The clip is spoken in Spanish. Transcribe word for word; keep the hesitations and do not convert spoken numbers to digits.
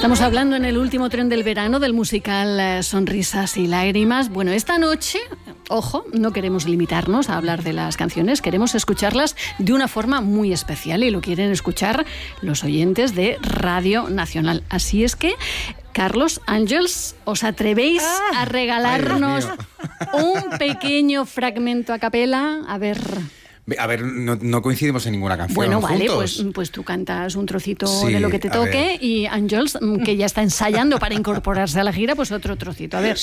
Estamos hablando en el último tren del verano del musical eh, Sonrisas y Lágrimas. Bueno, esta noche, ojo, no queremos limitarnos a hablar de las canciones, queremos escucharlas de una forma muy especial y lo quieren escuchar los oyentes de Radio Nacional. Así es que, Carlos, Ángels, ¿os atrevéis ah, a regalarnos un pequeño fragmento a capela? A ver... A ver, no, no coincidimos en ninguna canción. Bueno, vale, juntos. pues, pues tú cantas un trocito Sí, de lo que te a toque ver. y Ángels, que ya está ensayando para incorporarse a la gira, pues otro trocito. A ver.